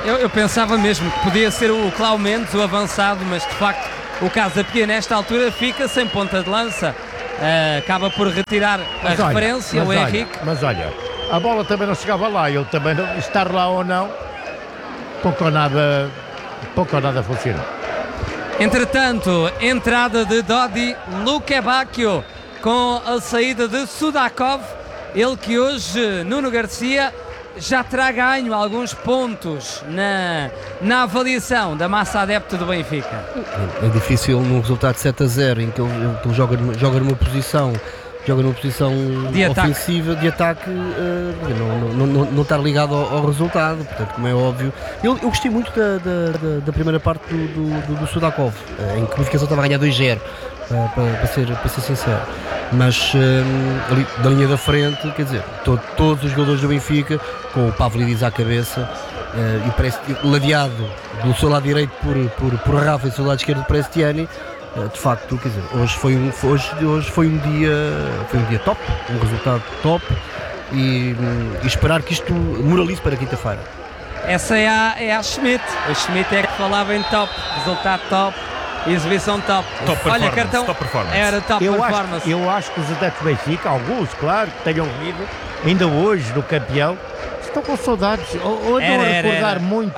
Eu pensava mesmo que podia ser o Cláudio Mendes, o avançado, mas de facto o Casa Pia nesta altura fica sem ponta de lança. Acaba por retirar referência, o Henrique. Mas olha, a bola também não chegava lá, ele também não, estar lá ou não, pouco ou nada funcionou. Entretanto, entrada de Dodi Lukebakio com a saída de Sudakov, ele que hoje, Nuno Garcia, já terá ganho alguns pontos na avaliação da massa adepta do Benfica. É difícil num resultado de 7-0 em que ele joga numa posição de ofensiva, de ataque, não estar ligado ao resultado, portanto, como é óbvio. Eu gostei muito da primeira parte do Sudakov, em que a Benfica estava a ganhar 2-0, para ser sincero, mas ali da linha da frente, quer dizer, todos os jogadores do Benfica, com o Pavlidis à cabeça, e parece ladeado do seu lado direito por Rafa e do seu lado esquerdo por Estiani. De facto, quer dizer, hoje foi um dia top, um resultado top, e esperar que isto moralize para quinta-feira. Essa é a Schmidt. A Schmidt é que falava em top, resultado top, exibição top. Olha, cartão top performance. Era top performance. Eu acho que os adeptos do Benfica, alguns, claro, que tenham vindo, ainda hoje no campeão, estão com saudades, ou andam a recordar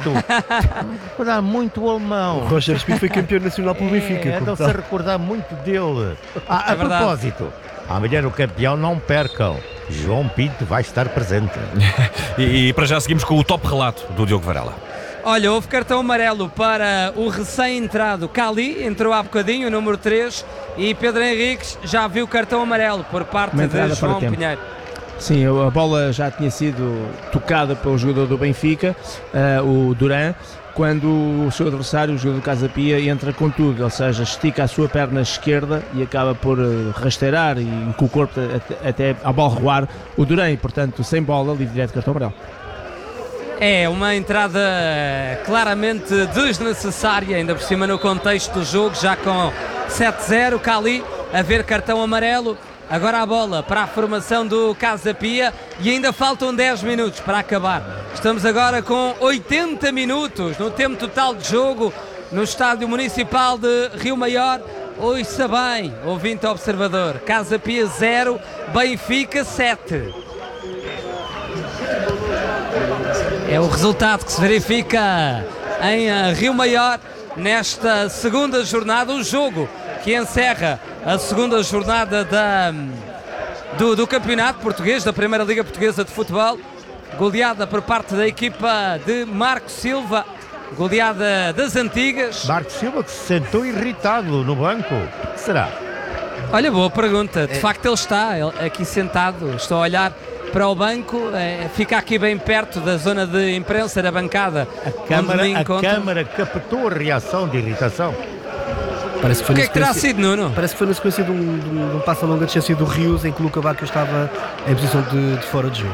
muito o alemão. O Roger Schmidt foi campeão nacional pelo Benfica. Andam-se a recordar muito dele. A propósito, amanhã no campeão não percam, João Pinto vai estar presente. E para já seguimos com o top relato do Diogo Varela. Olha, houve cartão amarelo para o recém-entrado Cali, entrou há bocadinho, o número 3, e Pedro Henriques já viu cartão amarelo por parte de João Pinheiro. Sim, a bola já tinha sido tocada pelo jogador do Benfica, o Duran, quando o seu adversário, o jogador do Casa Pia, entra com tudo, ou seja, estica a sua perna esquerda e acaba por rasteirar e com o corpo até a bola roar o Duran, e portanto sem bola, livre direto, cartão amarelo. É uma entrada claramente desnecessária, ainda por cima no contexto do jogo, já com 7-0, Cali a ver cartão amarelo. Agora a bola para a formação do Casa Pia e ainda faltam 10 minutos para acabar. Estamos agora com 80 minutos no tempo total de jogo no Estádio Municipal de Rio Maior. Ouça bem, ouvinte observador, Casa Pia 0, Benfica 7. É o resultado que se verifica em Rio Maior nesta segunda jornada, o jogo que encerra a segunda jornada do Campeonato Português, da Primeira Liga Portuguesa de Futebol, goleada por parte da equipa de Marco Silva, goleada das antigas. Marco Silva que se sentou irritado no banco, o que será? Olha, boa pergunta, de facto ele está aqui sentado, estou a olhar para o banco, fica aqui bem perto da zona de imprensa da bancada. A Câmara captou a reação de irritação. Parece que foi o que é que terá sido, Nuno? Parece que foi na sequência de um passo a longa distância do Rios, em que o Luca Bacchio estava em posição de fora de jogo.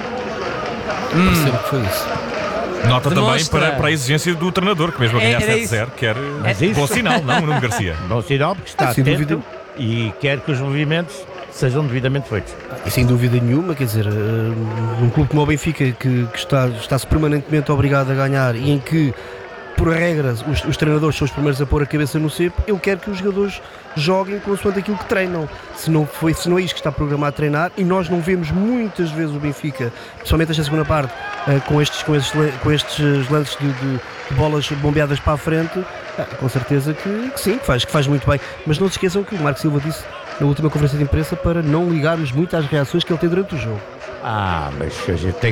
Parece que foi isso. Nota também para a exigência do treinador, que mesmo a ganhar 7-0 quer bom sinal, não, Nuno Garcia? Bom sinal, porque está atento e quer que os movimentos sejam devidamente feitos. E sem dúvida nenhuma, quer dizer, um clube como o Benfica que está-se permanentemente obrigado a ganhar e em que, por regra, os treinadores são os primeiros a pôr a cabeça no cepo, eu quero que os jogadores joguem consoante aquilo que treinam. Se não é isto que está programado a treinar, e nós não vemos muitas vezes o Benfica, principalmente esta segunda parte, com estes lances de bolas bombeadas para a frente, com certeza que sim, que faz muito bem. Mas não se esqueçam que o Marco Silva disse na última conferência de imprensa para não ligarmos muito às reações que ele tem durante o jogo. Mas a gente tem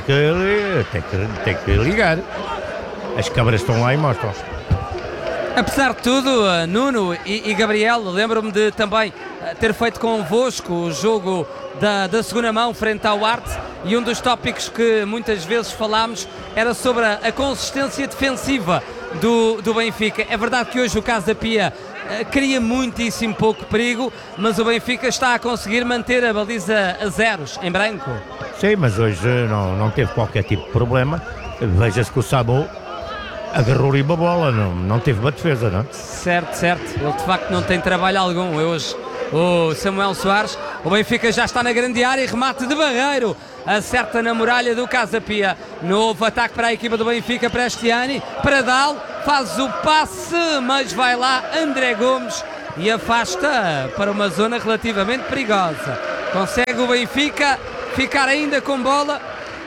que ligar. As câmaras estão lá e mostram. Apesar de tudo, Nuno e Gabriel, lembro-me de também ter feito convosco o jogo da segunda mão frente ao Arte, e um dos tópicos que muitas vezes falámos era sobre a consistência defensiva do Benfica. É verdade que hoje o Casa Pia cria muitíssimo pouco perigo, mas o Benfica está a conseguir manter a baliza a zeros, em branco. Sim, mas hoje não teve qualquer tipo de problema. Veja-se que o Sabo agarrou-lhe uma bola, não teve uma defesa, não? Certo, ele de facto não tem trabalho algum. Eu hoje o Samuel Soares. O Benfica já está na grande área, remate de Barreiro, acerta na muralha do Casa Pia. Novo ataque para a equipa do Benfica, Prestiani, Pradal, faz o passe, mas vai lá André Gomes e afasta para uma zona relativamente perigosa. Consegue o Benfica ficar ainda com bola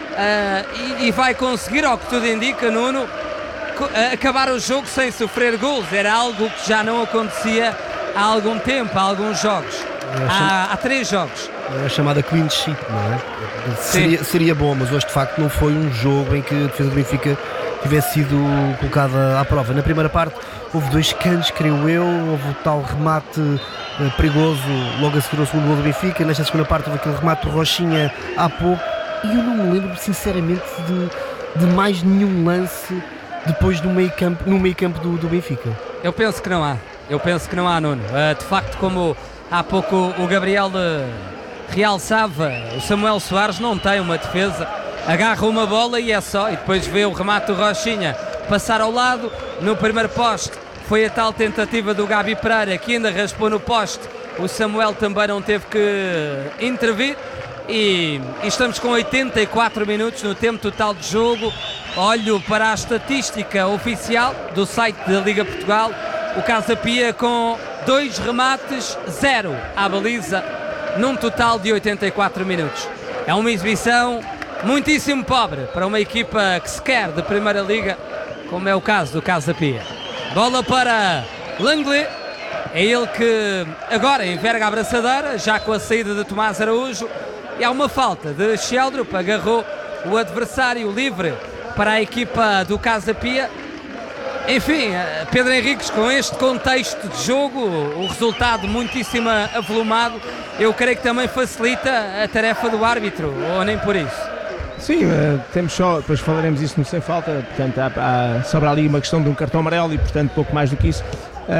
e vai conseguir, ao que tudo indica, Nuno, acabar o jogo sem sofrer gols. Era algo que já não acontecia há algum tempo, há alguns jogos. Há 3 jogos. É a chamada clean sheet, não é? Seria bom, mas hoje de facto não foi um jogo em que a defesa do Benfica tivesse sido colocada à prova. Na primeira parte houve 2 cantos, creio eu, houve o tal remate perigoso logo a seguir ao segundo gol do Benfica. Nesta segunda parte houve aquele remate do Rochinha há pouco, e eu não me lembro sinceramente de mais nenhum lance depois no meio campo do Benfica. Eu penso que não há, Nuno. De facto, como há pouco o Gabriel realçava, o Samuel Soares não tem uma defesa, agarra uma bola e é só, e depois vê o remate do Rochinha passar ao lado. No primeiro poste foi a tal tentativa do Gabi Pereira, que ainda raspou no poste. O Samuel também não teve que intervir. E estamos com 84 minutos no tempo total de jogo. Olho para a estatística oficial do site da Liga Portugal. O Casa Pia com 2 remates, 0 à baliza, num total de 84 minutos. É uma exibição muitíssimo pobre para uma equipa que se quer de Primeira Liga, como é o caso do Casa Pia. Bola para Langley. É ele que agora enverga a abraçadeira, já com a saída de Tomás Araújo. E há uma falta de Sheldrup, agarrou o adversário livre para a equipa do Casa Pia. Enfim, Pedro Henriques, com este contexto de jogo, o resultado muitíssimo avolumado, eu creio que também facilita a tarefa do árbitro, ou nem por isso? Sim, temos só, depois falaremos isso no sem falta, portanto sobra ali uma questão de um cartão amarelo e portanto pouco mais do que isso,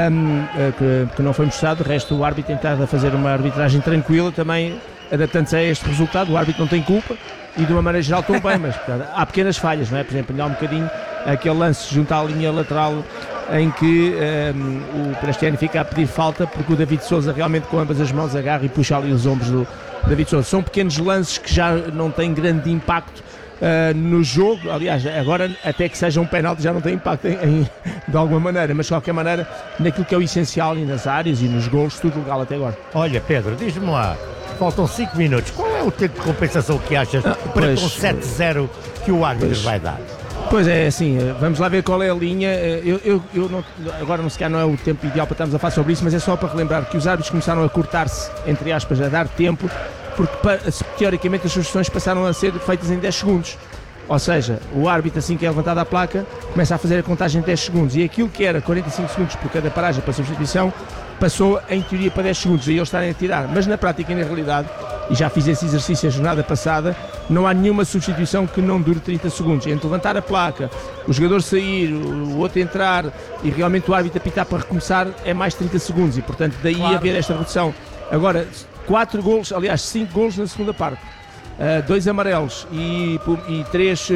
que não foi mostrado. De resto, o árbitro tentado a fazer uma arbitragem tranquila, também adaptando-se a este resultado. O árbitro não tem culpa e de uma maneira geral estão bem, mas portanto, há pequenas falhas, não é? Por exemplo, há um bocadinho aquele lance junto à linha lateral em que o Prestiani fica a pedir falta porque o David Sousa realmente com ambas as mãos agarra e puxa ali os ombros do David Sousa. São pequenos lances que já não têm grande impacto no jogo. Aliás, agora até que seja um penalti já não tem impacto de alguma maneira, mas de qualquer maneira naquilo que é o essencial e nas áreas e nos golos, tudo legal até agora. Olha, Pedro, diz-me lá, faltam 5 minutos, qual é o tempo de compensação que achas para com 7-0 que o árbitro vai dar? Pois é, assim, vamos lá ver qual é a linha. Eu não, agora não é o tempo ideal para estarmos a falar sobre isso, mas é só para relembrar que os árbitros começaram a cortar-se, entre aspas, a dar tempo, porque teoricamente as substituições passaram a ser feitas em 10 segundos. Ou seja, o árbitro, assim que é levantado a placa, começa a fazer a contagem em 10 segundos e aquilo que era 45 segundos por cada paragem para substituição passou em teoria para 10 segundos e eles estarem a tirar, mas na prática e na realidade, e já fiz esse exercício a jornada passada, não há nenhuma substituição que não dure 30 segundos. Entre levantar a placa, o jogador sair, o outro entrar e realmente o árbitro apitar para recomeçar é mais 30 segundos e portanto daí haver esta redução. Agora, 4 golos, aliás 5 golos na segunda parte. 2 amarelos e 3,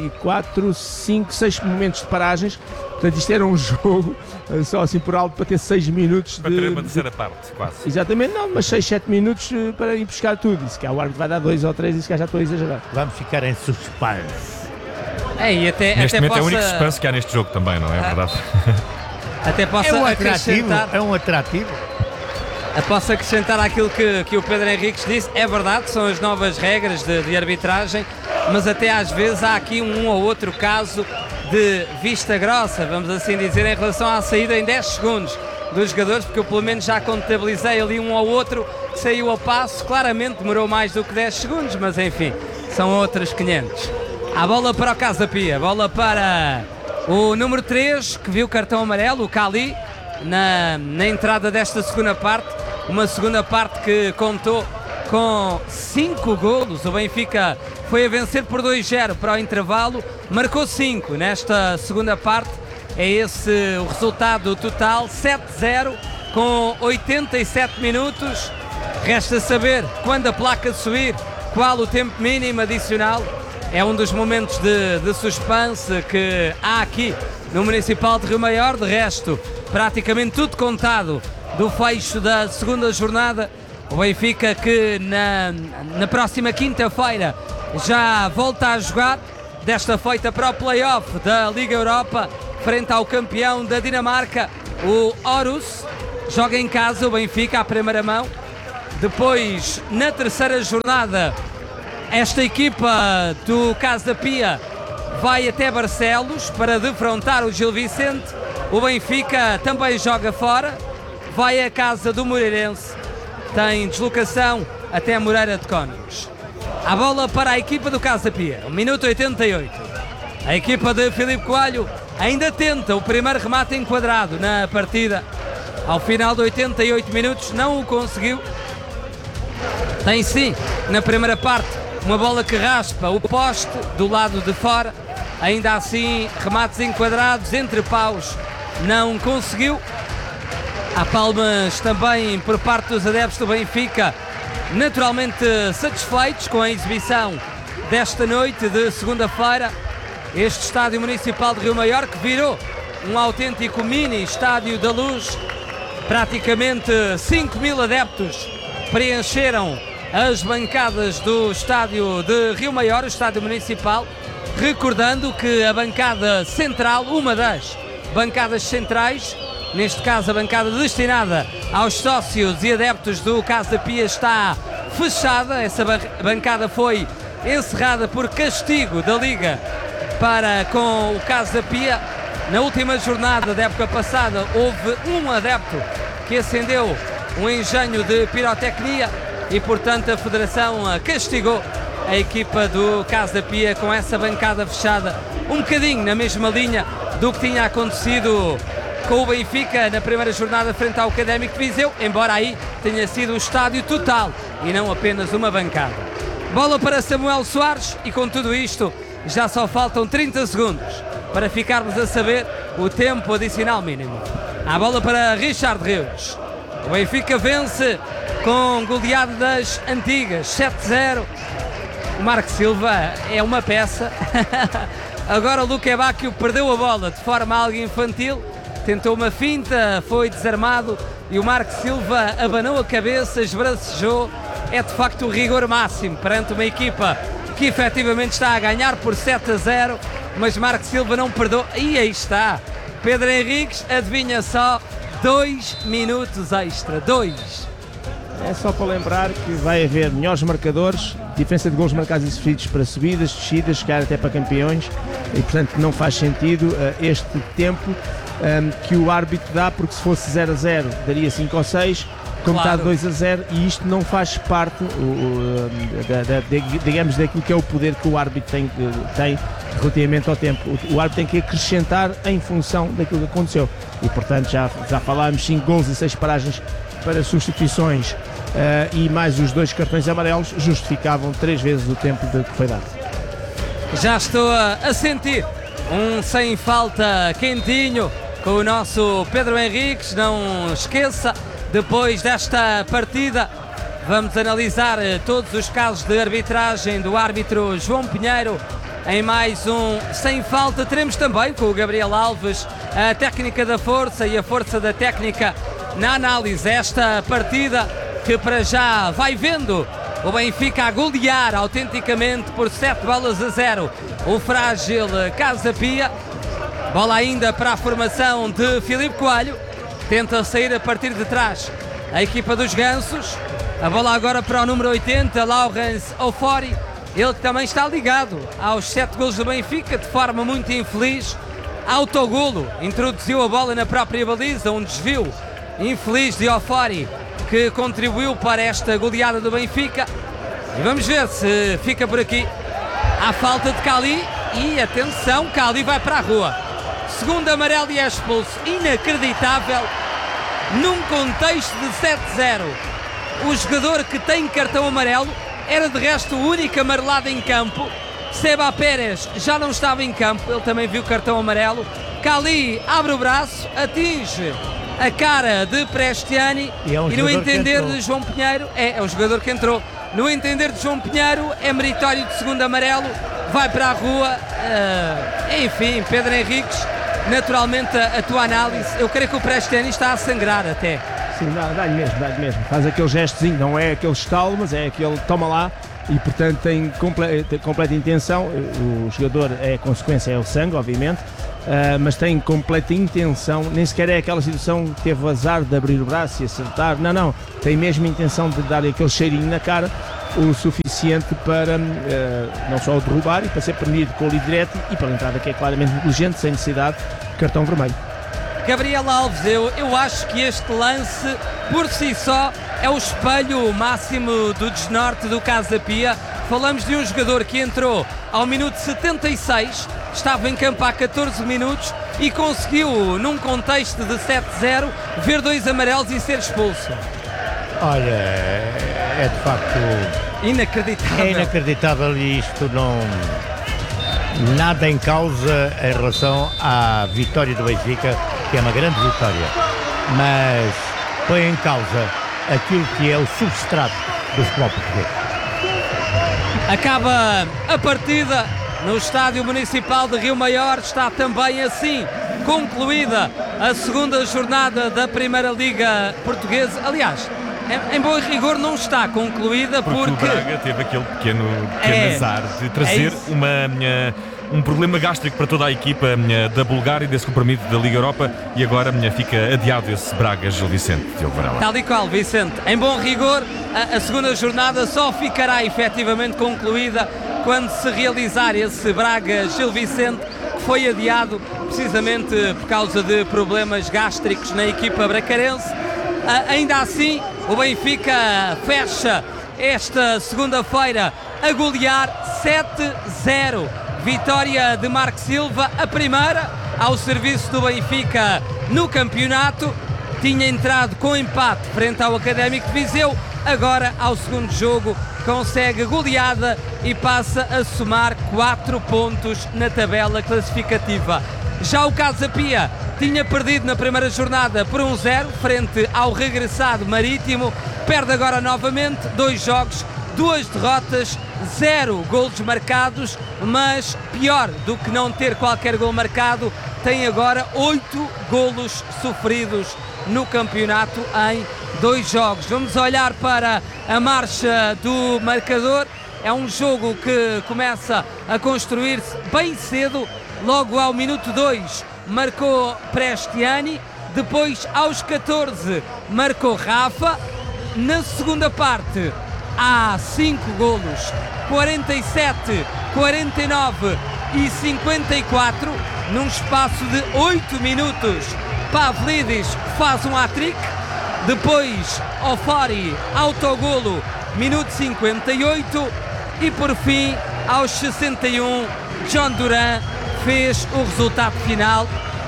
4, 5, 6 momentos de paragens. Portanto, isto era um jogo só assim por alto para ter 6 minutos para ter uma terceira parte, quase. Exatamente, não, mas 6, 7 minutos para ir buscar tudo. E se calhar o árbitro vai dar 2 ou 3 e se calhar já estou a exagerar. Vamos ficar em suspense. Neste momento é o único suspense que há neste jogo também, não é verdade? Até possa acrescentar. É um atrativo. Posso acrescentar aquilo que o Pedro Henriques disse. É verdade, são as novas regras de arbitragem, mas até às vezes há aqui um ou outro caso de vista grossa, vamos assim dizer, em relação à saída em 10 segundos dos jogadores, porque eu pelo menos já contabilizei ali um ou outro que saiu a passo, claramente demorou mais do que 10 segundos, mas enfim, são outros 500. A bola para o Casa Pia, bola para o número 3, que viu cartão amarelo, o Cali, na entrada desta segunda parte, uma segunda parte que contou com 5 golos. O Benfica foi a vencer por 2-0 para o intervalo, marcou 5 nesta segunda parte, é esse o resultado total, 7-0 com 87 minutos. Resta saber quando a placa subir qual o tempo mínimo adicional. É um dos momentos de suspense que há aqui no Municipal de Rio Maior. De resto, praticamente tudo contado do fecho da segunda jornada. O Benfica que na próxima quinta-feira já volta a jogar, desta feita para o play-off da Liga Europa, frente ao campeão da Dinamarca, o Aarhus. Joga em casa o Benfica à primeira mão. Depois, na terceira jornada, esta equipa do Casa da Pia vai até Barcelos para defrontar o Gil Vicente. O Benfica também joga fora, vai à casa do Moreirense, tem deslocação até Moreira de Cónegos. A bola para a equipa do Casa da Pia, minuto 88. A equipa de Filipe Coelho ainda tenta o primeiro remate enquadrado na partida. Ao final de 88 minutos não o conseguiu. Tem sim, na primeira parte, uma bola que raspa o poste do lado de fora. Ainda assim, remates enquadrados entre paus, não conseguiu. Há palmas também por parte dos adeptos do Benfica, naturalmente satisfeitos com a exibição desta noite de segunda-feira. Este estádio municipal de Rio Maior, que virou um autêntico mini estádio da Luz. Praticamente 5.000 adeptos preencheram as bancadas do estádio de Rio Maior, o estádio municipal. Recordando que a bancada central, uma das bancadas centrais, neste caso a bancada destinada aos sócios e adeptos do Casa da Pia, está fechada. Essa bancada foi encerrada por castigo da Liga para com o Casa da Pia. Na última jornada da época passada houve um adepto que acendeu um engenho de pirotecnia e, portanto, a Federação castigou a equipa do Casa da Pia com essa bancada fechada, um bocadinho na mesma linha do que tinha acontecido com o Benfica na primeira jornada frente ao Académico de Viseu, embora aí tenha sido um estádio total e não apenas uma bancada. Bola para Samuel Soares e com tudo isto já só faltam 30 segundos para ficarmos a saber o tempo adicional mínimo. A bola para Richard Rios. O Benfica vence com goleada das antigas, 7-0. O Marco Silva é uma peça. Agora o Luque Bacchio perdeu a bola de forma algo infantil, tentou uma finta, foi desarmado e o Marco Silva abanou a cabeça, esbracejou. É de facto o rigor máximo perante uma equipa que efetivamente está a ganhar por 7-0, mas Marco Silva não perdoa. E aí está, Pedro Henriques, adivinha só, 2 minutos extra, 2. É só para lembrar que vai haver melhores marcadores, diferença de gols marcados e sofridos para subidas, descidas, chegar até para campeões, e portanto não faz sentido este tempo que o árbitro dá, porque se fosse 0-0 daria 5 ou 6, como claro. Está 2-0, e isto não faz parte digamos daquilo que é o poder que o árbitro tem relativamente ao tempo. O árbitro tem que acrescentar em função daquilo que aconteceu, e portanto já falámos 5 gols e 6 paragens para substituições, e mais os 2 cartões amarelos justificavam 3 vezes o tempo que foi dado. Já estou a sentir um sem falta quentinho com o nosso Pedro Henriques. Não esqueça, depois desta partida vamos analisar todos os casos de arbitragem do árbitro João Pinheiro em mais um sem falta. Teremos também com o Gabriel Alves a técnica da força e a força da técnica na análise esta partida, que para já vai vendo o Benfica a golear autenticamente por 7-0 o frágil Casa da Pia. Bola ainda para a formação de Filipe Coelho, tenta sair a partir de trás a equipa dos Gansos. A bola agora para o número 80, Laurence Ofori, ele que também está ligado aos 7 golos do Benfica de forma muito infeliz. Autogolo, introduziu a bola na própria baliza, um desvio infeliz de Ofori que contribuiu para esta goleada do Benfica, e vamos ver se fica por aqui. Há falta de Cali e atenção, Cali vai para a rua, segundo amarelo e é expulso. Inacreditável, num contexto de 7-0, o jogador que tem cartão amarelo era de resto o único amarelado em campo. Seba Pérez já não estava em campo, ele também viu cartão amarelo. Cali abre o braço, atinge a cara de Prestiani, e no entender de João Pinheiro, é o jogador que entrou. No entender de João Pinheiro, é meritório de segundo amarelo, vai para a rua. Enfim, Pedro Henriques, naturalmente a tua análise, eu creio que o Prestiani está a sangrar até. Sim, dá-lhe mesmo. Faz aquele gestozinho, não é aquele estalo, mas é aquele toma lá. E portanto tem completa intenção. O jogador é consequência, é o sangue, obviamente, mas tem completa intenção. Nem sequer é aquela situação que teve o azar de abrir o braço e acertar. Não, tem mesmo intenção de dar aquele cheirinho na cara, o suficiente para não só o derrubar e para ser punido com o livre direto e para a entrada, que é claramente inteligente, sem necessidade de cartão vermelho. Gabriel Alves, eu acho que este lance por si só é o espelho máximo do desnorte do Casa Pia. Falamos de um jogador que entrou ao minuto 76, estava em campo há 14 minutos e conseguiu, num contexto de 7-0, ver 2 amarelos e ser expulso. Olha, é de facto inacreditável. É inacreditável e isto não... Nada em causa em relação à vitória do Benfica, que é uma grande vitória, mas põe em causa aquilo que é o substrato do futebol português. Acaba a partida no Estádio Municipal de Rio Maior. Está também assim concluída a segunda jornada da Primeira Liga Portuguesa. Aliás, em bom rigor não está concluída porque o Braga teve aquele pequeno azar de trazer um problema gástrico para toda a equipa da Bulgária, desse compromisso da Liga Europa, e agora fica adiado esse Braga-Gil Vicente, Diogo Varela. Tal e qual, Vicente. Em bom rigor, a segunda jornada só ficará efetivamente concluída quando se realizar esse Braga-Gil Vicente, que foi adiado precisamente por causa de problemas gástricos na equipa bracarense. Ainda assim, o Benfica fecha esta segunda-feira a golear 7-0. Vitória de Marco Silva, a primeira ao serviço do Benfica no campeonato. Tinha entrado com empate frente ao Académico de Viseu. Agora, ao segundo jogo, consegue goleada e passa a somar 4 pontos na tabela classificativa. Já o Casa Pia tinha perdido na primeira jornada por 1-0 frente ao regressado Marítimo. Perde agora novamente 2 jogos, 2 derrotas, 0 golos marcados, mas pior do que não ter qualquer gol marcado, tem agora 8 golos sofridos no campeonato em 2 jogos. Vamos olhar para a marcha do marcador. É um jogo que começa a construir-se bem cedo. Logo ao minuto 2 marcou Prestiani, depois aos 14 marcou Rafa. Na segunda parte há 5 golos, 47, 49 e 54, num espaço de 8 minutos. Pavlidis faz um hat-trick, depois Ofari, autogolo, minuto 58, e por fim, aos 61, John Duran fez o resultado final,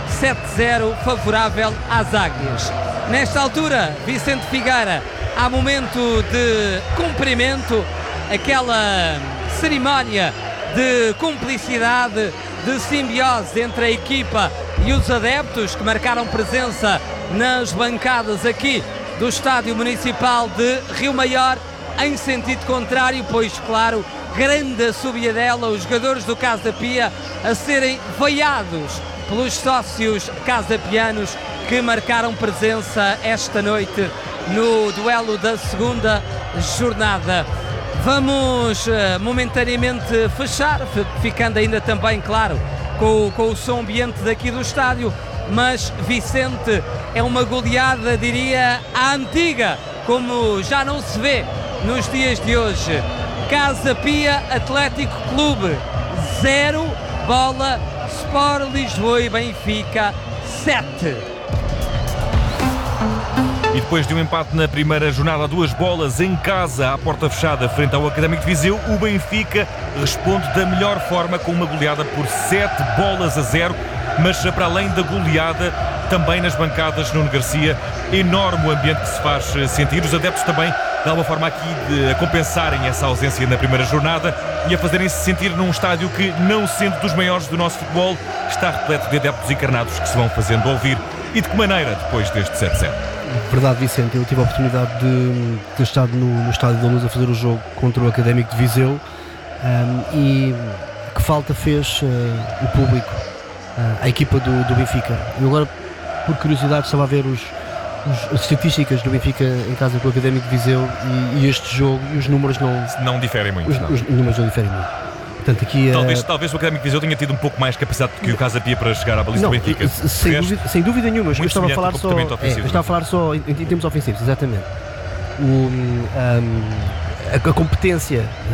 7-0, favorável às Águias. Nesta altura, Vicente Figueira, há momento de cumprimento, aquela cerimónia de cumplicidade, de simbiose entre a equipa e os adeptos que marcaram presença nas bancadas aqui do Estádio Municipal de Rio Maior, em sentido contrário, pois claro, grande assobiadela, os jogadores do Casa Pia a serem vaiados pelos sócios casapianos que marcaram presença esta noite no duelo da segunda jornada. Vamos momentaneamente fechar, ficando ainda também, claro, com o som ambiente daqui do estádio, mas Vicente, é uma goleada, diria, à antiga, como já não se vê nos dias de hoje. Casa Pia Atlético Clube 0, Bola Sport Lisboa e Benfica 7. E depois de um empate na primeira jornada, 2 bolas em casa à porta fechada frente ao Académico de Viseu, o Benfica responde da melhor forma com uma goleada por 7-0, mas para além da goleada, também nas bancadas Nuno Garcia, enorme o ambiente que se faz sentir, os adeptos também de alguma forma aqui a compensarem essa ausência na primeira jornada e a fazerem-se sentir num estádio que, não sendo dos maiores do nosso futebol, está repleto de adeptos encarnados que se vão fazendo ouvir. E de que maneira depois deste 7-0? Verdade, Vicente, eu tive a oportunidade de ter estado no Estádio da Luz a fazer o jogo contra o Académico de Viseu, e que falta fez o público, a equipa do Benfica. Eu agora, por curiosidade, estava a ver as estatísticas do Benfica em casa com o Académico de Viseu e este jogo, e os números não diferem muito. Os números não diferem muito. Portanto, aqui, talvez o Académico de Viseu tenha tido um pouco mais capacidade que o Casa Pia para chegar à baliza do Benfica. Sem dúvida nenhuma. Eu estava a falar só em termos ofensivos, exatamente. A competência